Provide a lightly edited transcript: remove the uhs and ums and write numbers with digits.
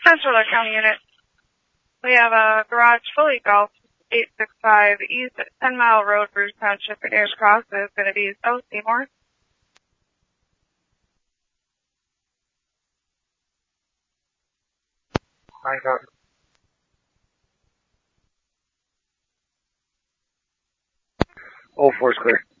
Central County Unit. We have a garage fully golfed, 865 East 10 Mile Road, Bruce Township, Ayers Cross is going to be South Seymour. Find out. 04 square.